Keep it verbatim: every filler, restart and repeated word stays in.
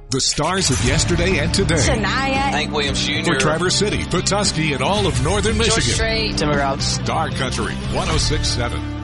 The stars of yesterday and today. Shania. Hank Williams Junior For Traverse City, Petoskey, and all of northern Michigan. George Strait. Timber Routes. Star Country one oh six point seven.